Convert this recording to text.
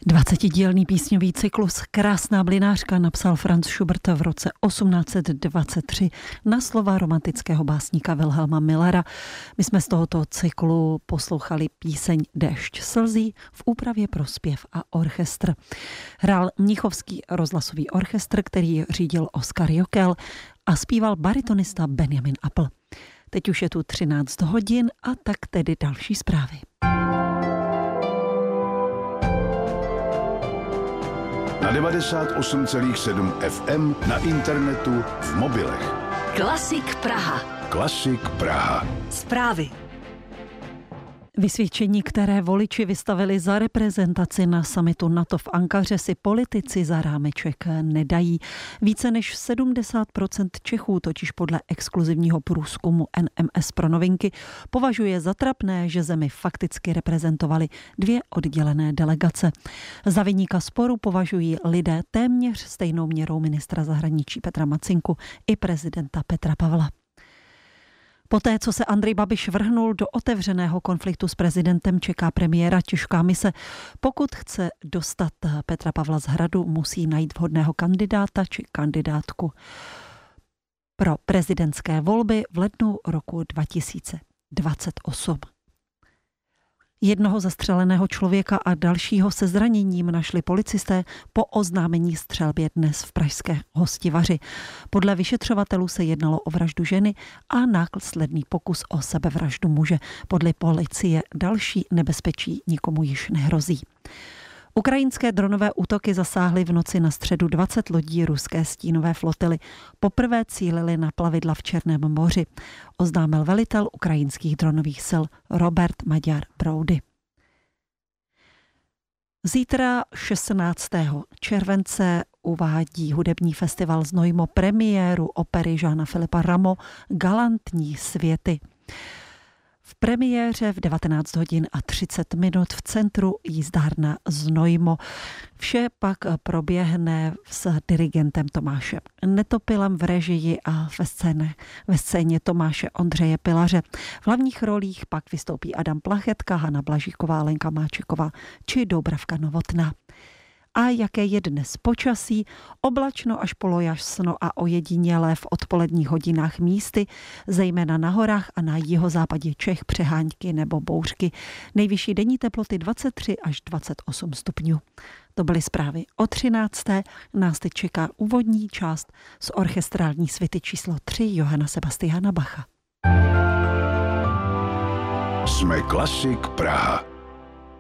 20dílný písňový cyklus Krásná mlynářka napsal Franz Schubert v roce 1823 na slova romantického básníka Wilhelma Millera. My jsme z tohoto cyklu poslouchali píseň Déšť slzí v úpravě pro zpěv a orchestr. Hrál Mnichovský rozhlasový orchestr, který řídil Oskar Jokel, a zpíval baritonista Benjamin Appel. Teď už je tu 13 hodin a tak tedy další zprávy. Na 98,7 FM, na internetu, v mobilech. Klasik Praha. Klasik Praha. Zprávy. Vysvědčení, které voliči vystavili za reprezentaci na summitu NATO v Ankaře, si politici za rámeček nedají. Více než 70% Čechů totiž podle exkluzivního průzkumu NMS pro Novinky považuje za trapné, že zemi fakticky reprezentovali dvě oddělené delegace. Za viníka sporu považují lidé téměř stejnou měrou ministra zahraničí Petra Macynku i prezidenta Petra Pavla. Poté, co se Andrej Babiš vrhnul do otevřeného konfliktu s prezidentem, čeká premiéra těžká mise. Pokud chce dostat Petra Pavla z Hradu, musí najít vhodného kandidáta či kandidátku pro prezidentské volby v lednu roku 2028. Jednoho zastřeleného člověka a dalšího se zraněním našli policisté po oznámení střelbě dnes v pražské Hostivaři. Podle vyšetřovatelů se jednalo o vraždu ženy a následný pokus o sebevraždu muže. Podle policie další nebezpečí nikomu již nehrozí. Ukrajinské dronové útoky zasáhly v noci na středu 20 lodí ruské stínové flotily. Poprvé cílily na plavidla v Černém moři, oznámil velitel ukrajinských dronových sil Robert Maďar Broudy. Zítra 16. července uvádí hudební festival Znojmo premiéru opery Jeana Philippa Rameau Galantní světy. V premiéře v 19 hodin a 30 minut v centru jízdárna Znojmo. Vše pak proběhne s dirigentem Tomášem Netopilem v režii a ve scéně Tomáše Ondřeje Pilaře. V hlavních rolích pak vystoupí Adam Plachetka, Hana Blažíková, Lenka Máčeková či Doubravka Novotná. A jaké je dnes počasí? Oblačno až polojasno a ojedinělé v odpoledních hodinách místy, zejména na horách a na jihozápadě Čech přehánky nebo bouřky. Nejvyšší denní teploty 23 až 28 stupňů. To byly zprávy o 13. Nás teď čeká úvodní část z orchestrální svity číslo 3 Johana Sebastiana Bacha. Jsme Klasik Praha.